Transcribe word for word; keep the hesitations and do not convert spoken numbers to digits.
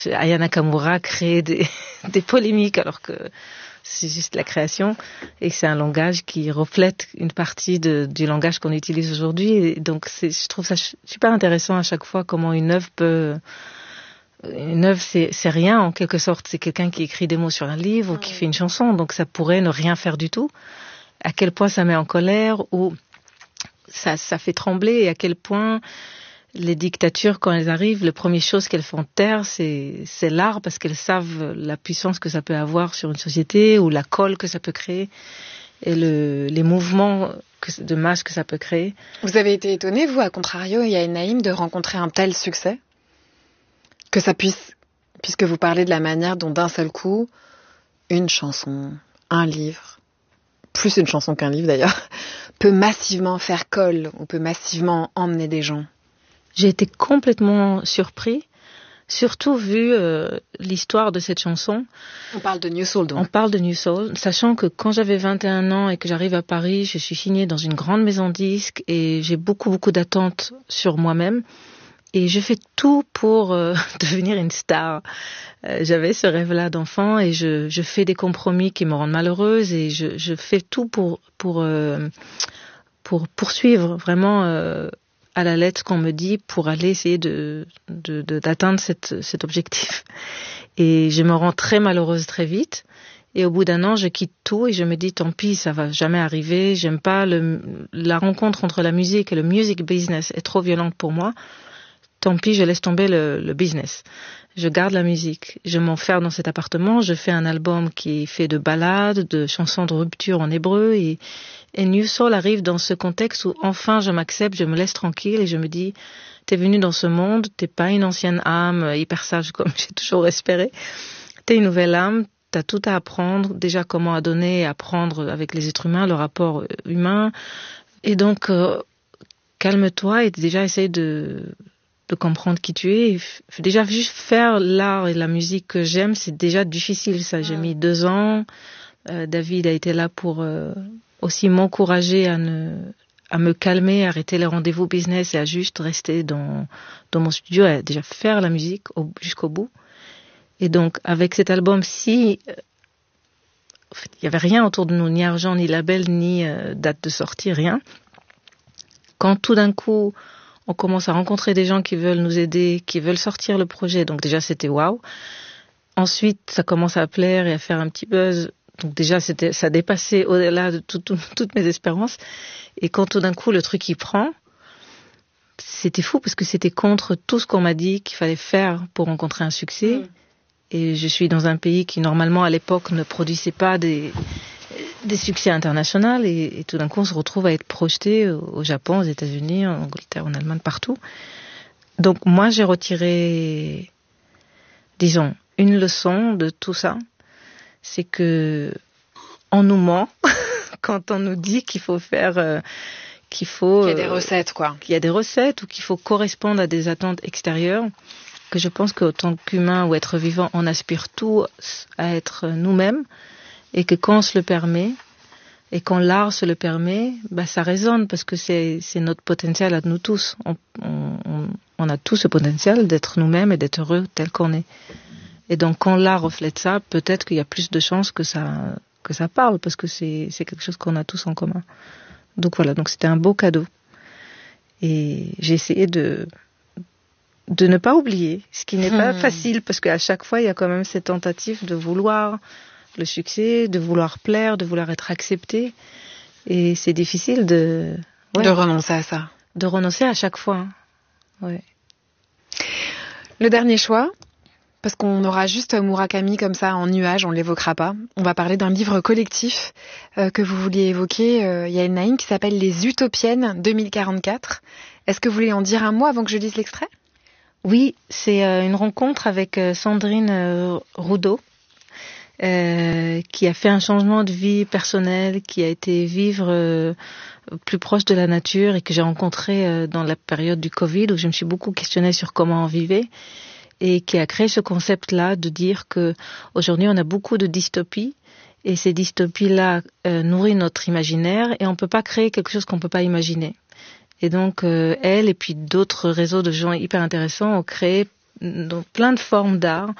Aya Nakamura crée des, des polémiques alors que c'est juste la création et c'est un langage qui reflète une partie de, du langage qu'on utilise aujourd'hui. Et donc c'est, je trouve ça super intéressant à chaque fois comment une œuvre peut... Une œuvre, c'est, c'est rien en quelque sorte. C'est quelqu'un qui écrit des mots sur un livre ou qui fait une chanson, donc ça pourrait ne rien faire du tout. À quel point ça met en colère ou ça, ça fait trembler et à quel point les dictatures, quand elles arrivent, la première chose qu'elles font taire, c'est, c'est l'art parce qu'elles savent la puissance que ça peut avoir sur une société ou la colle que ça peut créer et le, les mouvements que, de masse que ça peut créer. Vous avez été étonné, vous, à contrario, Yael Naïm, de rencontrer un tel succès? Que ça puisse, puisque vous parlez de la manière dont d'un seul coup, une chanson, un livre, plus une chanson qu'un livre d'ailleurs, peut massivement faire colle ou peut massivement emmener des gens. J'ai été complètement surpris, surtout vu euh, l'histoire de cette chanson. On parle de New Soul, donc. On parle de New Soul, sachant que quand j'avais vingt et un ans et que j'arrive à Paris, je suis signée dans une grande maison de disques et j'ai beaucoup, beaucoup d'attentes sur moi-même. Et je fais tout pour euh, devenir une star. Euh, j'avais ce rêve-là d'enfant et je, je fais des compromis qui me rendent malheureuse et je, je fais tout pour, pour, euh, pour poursuivre vraiment... Euh, à la lettre qu'on me dit pour aller essayer de, de, de d'atteindre cette, cet objectif. Et je me rends très malheureuse très vite. Et au bout d'un an, je quitte tout et je me dis tant pis, ça va jamais arriver. J'aime pas le, la rencontre entre la musique et le music business est trop violente pour moi. Tant pis, je laisse tomber le, le business. Je garde la musique. Je m'enferme dans cet appartement. Je fais un album qui est fait de ballades, de chansons de rupture en hébreu et Et New Soul arrive dans ce contexte où enfin je m'accepte, je me laisse tranquille et je me dis, t'es venu dans ce monde, t'es pas une ancienne âme hyper sage comme j'ai toujours espéré, t'es une nouvelle âme, t'as tout à apprendre, déjà comment à donner et apprendre avec les êtres humains, le rapport humain. Et donc, euh, calme-toi et déjà essaye de, de comprendre qui tu es. Déjà, juste faire l'art et la musique que j'aime, c'est déjà difficile ça. J'ai mis deux ans, euh, David a été là pour... Euh, aussi m'encourager à ne à me calmer, à arrêter les rendez-vous business et à juste rester dans dans mon studio, à déjà faire la musique au, jusqu'au bout. Et donc avec cet album, si euh, en fait, il y avait rien autour de nous, ni argent, ni label, ni euh, date de sortie, rien. Quand tout d'un coup on commence à rencontrer des gens qui veulent nous aider, qui veulent sortir le projet, donc déjà c'était waouh. Ensuite ça commence à plaire et à faire un petit buzz. Donc déjà, c'était, ça dépassait au-delà de tout, tout, toutes mes espérances. Et quand tout d'un coup, le truc y prend, c'était fou parce que c'était contre tout ce qu'on m'a dit qu'il fallait faire pour rencontrer un succès. Mmh. Et je suis dans un pays qui, normalement, à l'époque, ne produisait pas des, des succès internationaux. Et, et tout d'un coup, on se retrouve à être projeté au Japon, aux États-Unis, en Angleterre, en Allemagne, partout. Donc moi, j'ai retiré, disons, une leçon de tout ça. C'est que on nous ment quand on nous dit qu'il faut faire, euh, qu'il faut... Qu'il y a des recettes, quoi. Qu'il y a des recettes ou qu'il faut correspondre à des attentes extérieures. Que je pense qu'en tant qu'humain ou être vivant, on aspire tous à être nous-mêmes et que quand on se le permet et quand l'art se le permet, bah ça résonne parce que c'est, c'est notre potentiel à nous tous. On, on, on a tous ce potentiel d'être nous-mêmes et d'être heureux tel qu'on est. Et donc, quand l'art reflète ça, peut-être qu'il y a plus de chances que ça, que ça parle, parce que c'est, c'est quelque chose qu'on a tous en commun. Donc voilà, donc c'était un beau cadeau. Et j'ai essayé de, de ne pas oublier, ce qui n'est mmh. pas facile, parce qu'à chaque fois, il y a quand même cette tentative de vouloir le succès, de vouloir plaire, de vouloir être accepté. Et c'est difficile de... Ouais, de renoncer à ça. De renoncer à chaque fois. Ouais. Le dernier choix, parce qu'on aura juste Murakami comme ça en nuage, on ne l'évoquera pas. On va parler d'un livre collectif euh, que vous vouliez évoquer, euh, Yael Naïm, qui s'appelle Les Utopiennes deux mille quarante-quatre. Est-ce que vous voulez en dire un mot avant que je lise l'extrait ? Oui, c'est euh, une rencontre avec euh, Sandrine euh, Roudot, euh, qui a fait un changement de vie personnel, qui a été vivre euh, plus proche de la nature et que j'ai rencontré euh, dans la période du Covid, où je me suis beaucoup questionnée sur comment on vivait. Et qui a créé ce concept-là de dire que aujourd'hui on a beaucoup de dystopies et ces dystopies-là euh, nourrissent notre imaginaire et on peut pas créer quelque chose qu'on peut pas imaginer. Et donc euh, elle et puis d'autres réseaux de gens hyper intéressants ont créé dans plein de formes d'art.